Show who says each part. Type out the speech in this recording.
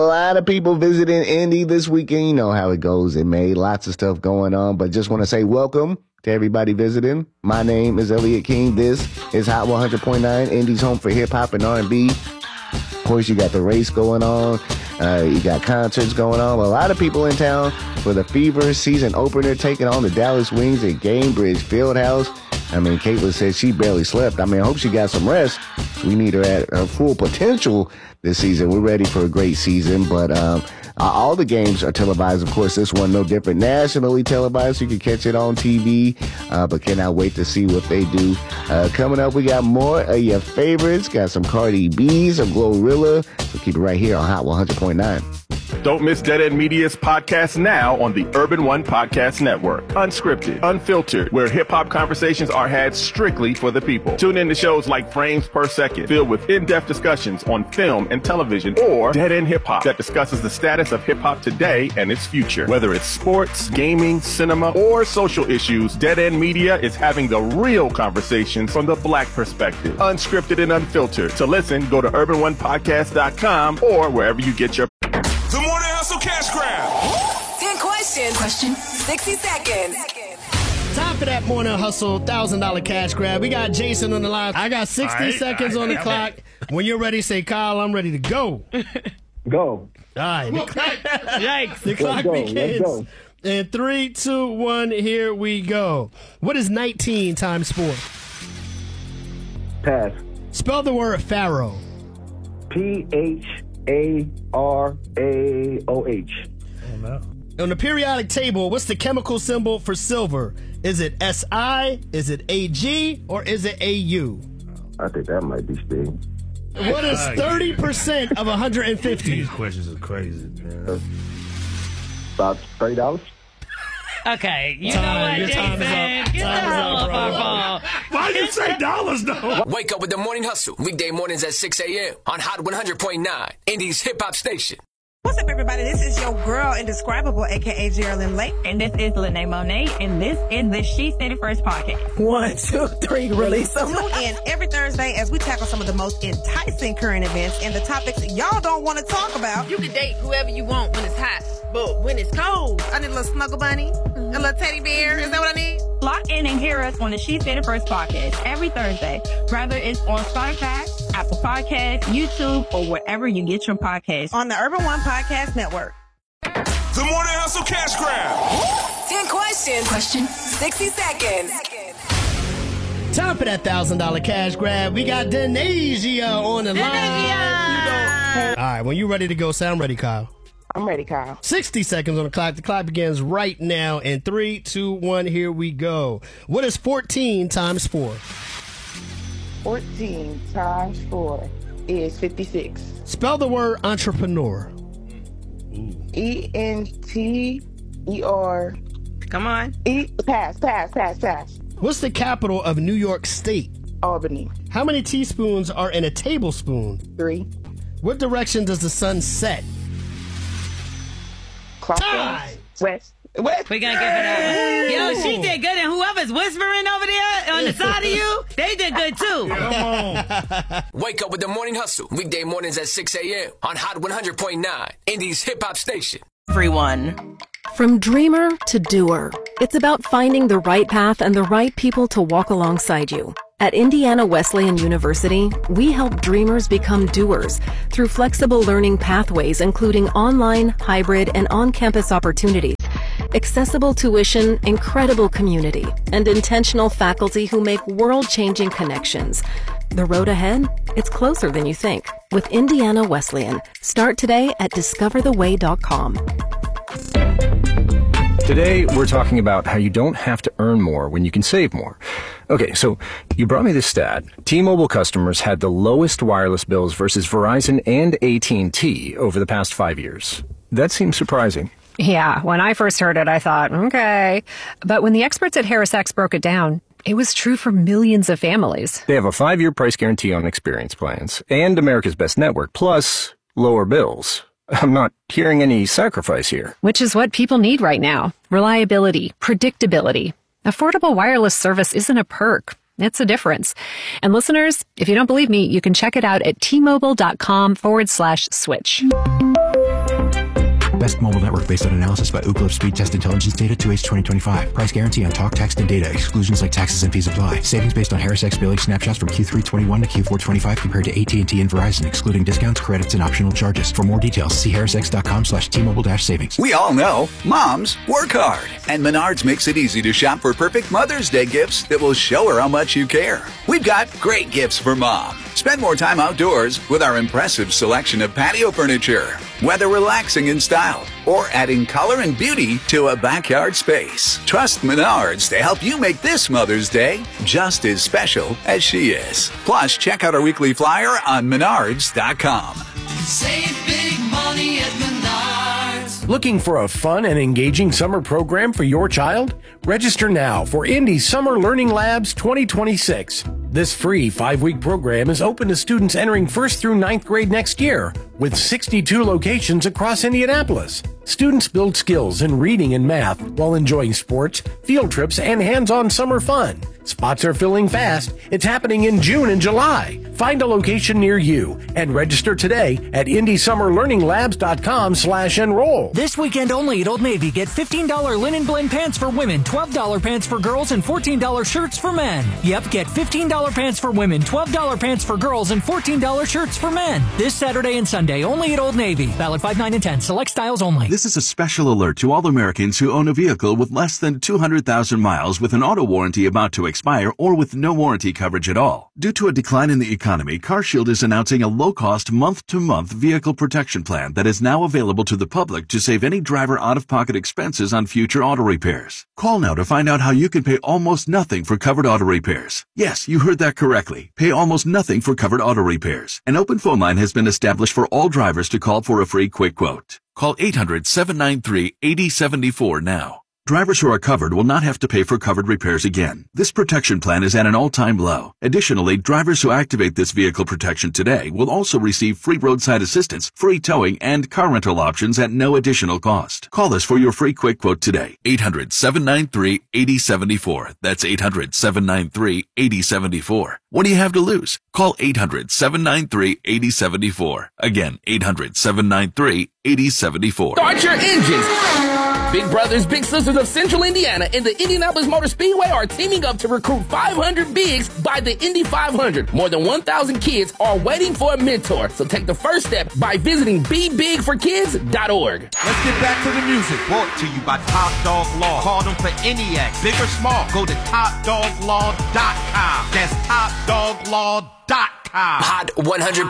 Speaker 1: A lot of people visiting Indy this weekend. You know how it goes in May. Lots of stuff going on, but just want to say welcome to everybody visiting. My name is Elliot King. This is Hot 100.9, Indy's home for hip hop and R&B. Of course, you got the race going on. You got concerts going on. A lot of people in town for the Fever season opener, taking on the Dallas Wings at Gainbridge Fieldhouse. I mean, Caitlin said she barely slept. I mean, I hope she got some rest. We need her at her full potential this season. We're ready for a great season, but all the games are televised. Of course, this one no different. Nationally televised, so you can catch it on TV, but cannot wait to see what they do. Coming up, we got more of your favorites. Got some Cardi B, some Glorilla. So keep it right here on Hot 100.9.
Speaker 2: Don't miss Dead End Media's podcast now on the Urban One Podcast Network. Unscripted, unfiltered, where hip-hop conversations are had strictly for the people. Tune in to shows like Frames Per Second, filled with in-depth discussions on film and television, or Dead End Hip Hop, that discusses the status of hip-hop today and its future. Whether it's sports, gaming, cinema, or social issues, Dead End Media is having the real conversations from the Black perspective. Unscripted and unfiltered. To listen, go to urban1podcast.com or wherever you get your...
Speaker 3: The Morning Hustle Cash Grab.
Speaker 4: 10 questions. 60 seconds.
Speaker 5: Time for that Morning Hustle $1,000 cash grab. We got Jason on the line. I got 60 seconds on the clock. When you're ready, say, Kyle, I'm ready to go.
Speaker 6: Go.
Speaker 5: All right.
Speaker 7: Yikes.
Speaker 5: The clock begins. In 3, 2, 1, here we go. What is 19 times 4?
Speaker 6: Pass.
Speaker 5: Spell the word pharaoh.
Speaker 6: P-H-A-R-A-O-H.
Speaker 7: Oh, no.
Speaker 5: On the periodic table, what's the chemical symbol for silver? Is it Si, is it Ag, or is it Au?
Speaker 6: I think that might be Sting.
Speaker 5: What is 30% of 150?
Speaker 7: These questions are crazy, man.
Speaker 6: About $30.
Speaker 7: Okay, you know what,
Speaker 5: Your
Speaker 7: Jason?
Speaker 5: time is up.
Speaker 7: Get the hell off our phone.
Speaker 8: Why you say dollars, though? Wake up with the Morning Hustle. Weekday mornings at 6 a.m. on Hot 100.9, Indy's hip-hop station.
Speaker 9: What's up, everybody? This is your girl, Indescribable, a.k.a. Geraldine Lake.
Speaker 10: And this is Lene Monet, and this is the She Said It First podcast.
Speaker 9: 1, 2, 3, release them. Tune in every Thursday as we tackle some of the most enticing current events and the topics y'all don't want to talk about.
Speaker 11: You can date whoever you want when it's hot, but when it's cold, I need a little snuggle bunny, a little teddy bear. Is that what I need?
Speaker 10: Lock in and hear us on the She Said It First podcast every Thursday, whether it's on Spotify, Apple Podcasts, YouTube, or wherever you get your podcasts.
Speaker 9: On the Urban One Podcast Network.
Speaker 3: The Morning Hustle Cash Grab.
Speaker 4: 10 questions. 60 seconds.
Speaker 5: Time for that $1,000 cash grab. We got Denasia on the line. All right, when you're ready to go, sound ready, Kyle.
Speaker 12: I'm ready, Kyle.
Speaker 5: 60 seconds on the clock. The clock begins right now. In 3, 2, 1, here we go. What is 14 times 4?
Speaker 12: 14 times 4 is 56.
Speaker 5: Spell the word entrepreneur.
Speaker 12: E-N-T-E-R.
Speaker 11: Come on.
Speaker 12: Pass.
Speaker 5: What's the capital of New York State?
Speaker 12: Albany.
Speaker 5: How many teaspoons are in a tablespoon?
Speaker 12: 3.
Speaker 5: What direction does the sun set?
Speaker 12: Clockwise. West.
Speaker 7: We're going to give it that one. Yo, she did good. And whoever's whispering over there on the side of you, they did good too.
Speaker 8: Come on. Wake up with the Morning Hustle. Weekday mornings at 6 a.m. on Hot 100.9, Indy's hip-hop station.
Speaker 13: Everyone. From dreamer to doer, it's about finding the right path and the right people to walk alongside you. At Indiana Wesleyan University, we help dreamers become doers through flexible learning pathways, including online, hybrid, and on-campus opportunities, accessible tuition, incredible community, and intentional faculty who make world-changing connections. The road ahead? It's closer than you think. With Indiana Wesleyan. Start today at discovertheway.com.
Speaker 14: Today, we're talking about how you don't have to earn more when you can save more. Okay, so you brought me this stat. T-Mobile customers had the lowest wireless bills versus Verizon and AT&T over the past 5 years. That seems surprising.
Speaker 15: Yeah, when I first heard it, I thought, okay. But when the experts at HarrisX broke it down, it was true for millions of families.
Speaker 14: They have a 5-year price guarantee on experience plans and America's Best Network, plus lower bills. I'm not hearing any sacrifice here.
Speaker 15: Which is what people need right now. Reliability, predictability. Affordable wireless service isn't a perk. It's a difference. And listeners, if you don't believe me, you can check it out at T-Mobile.com/switch.
Speaker 16: Best mobile network based on analysis by Ookla Speed Test Intelligence data 2H 2025. Price guarantee on talk, text, and data. Exclusions like taxes and fees apply. Savings based on Harris X billing snapshots from Q3 21 to Q4 25 compared to AT&T and Verizon, excluding discounts, credits, and optional charges. For more details, see harrisx.com/T-Mobile-savings.
Speaker 17: We all know moms work hard, and Menards makes it easy to shop for perfect Mother's Day gifts that will show her how much you care. We've got great gifts for mom. Spend more time outdoors with our impressive selection of patio furniture, whether relaxing in style or adding color and beauty to a backyard space. Trust Menards to help you make this Mother's Day just as special as she is. Plus, check out our weekly flyer on Menards.com.
Speaker 18: Save big money at Menards.
Speaker 19: Looking for a fun and engaging summer program for your child? Register now for Indy Summer Learning Labs 2026. This free 5-week program is open to students entering 1st through 9th grade next year, with 62 locations across Indianapolis. Students build skills in reading and math while enjoying sports, field trips, and hands-on summer fun. Spots are filling fast. It's happening in June and July. Find a location near you and register today at IndySummerLearningLabs.com/enroll.
Speaker 20: This weekend only at Old Navy, get $15 linen blend pants for women, $12 pants for girls, and $14 shirts for men. Yep, get $15 pants for women, $12 pants for girls, and $14 shirts for men. This Saturday and Sunday only at Old Navy. Valid 5, 9, and 10. Select styles only.
Speaker 21: This is a special alert to all Americans who own a vehicle with less than 200,000 miles with an auto warranty about to expire or with no warranty coverage at all. Due to a decline in the economy, CarShield is announcing a low-cost month-to-month vehicle protection plan that is now available to the public to save any driver out-of-pocket expenses on future auto repairs. Call now to find out how you can pay almost nothing for covered auto repairs. Yes, you heard that correctly. Pay almost nothing for covered auto repairs. An open phone line has been established for all drivers to call for a free quick quote. Call 800-793-8074 now. Drivers who are covered will not have to pay for covered repairs again. This protection plan is at an all-time low. Additionally, drivers who activate this vehicle protection today will also receive free roadside assistance, free towing, and car rental options at no additional cost. Call us for your free quick quote today. 800-793-8074. That's 800-793-8074. What do you have to lose? Call 800-793-8074. Again, 800-793-8074.
Speaker 22: Start your engines! Big Brothers Big Sisters of Central Indiana and the Indianapolis Motor Speedway are teaming up to recruit 500 bigs by the Indy 500. More than 1,000 kids are waiting for a mentor, so take the first step by visiting BeBigForKids.org.
Speaker 23: Let's get back to the music. Brought to you by Top Dog Law. Call them for any act, big or small. Go to TopDogLaw.com. That's TopDogLaw.com.
Speaker 8: Hot 100.9